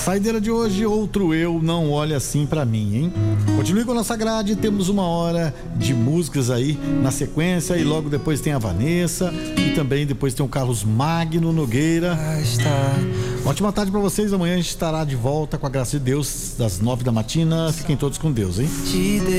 Saideira de hoje, outro eu, não olha assim pra mim, hein? Continue com a nossa grade, temos uma hora de músicas aí na sequência e logo depois tem a Vanessa e também depois tem o Carlos Magno Nogueira. Ótima tarde pra vocês, amanhã a gente estará de volta com a graça de Deus das 9 da matina. Fiquem todos com Deus, hein?